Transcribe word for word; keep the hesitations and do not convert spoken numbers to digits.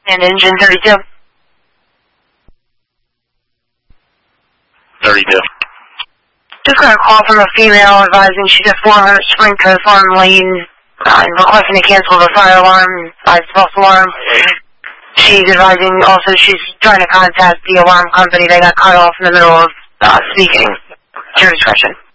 And engine thirty-two. thirty-two. Just got a call from a female advising she's at four hundred Springcrest Farm Lane, uh, requesting to cancel the fire alarm, by false alarm. She's advising also she's trying to contact the alarm company. They got cut off in the middle of uh, speaking. It's your discretion.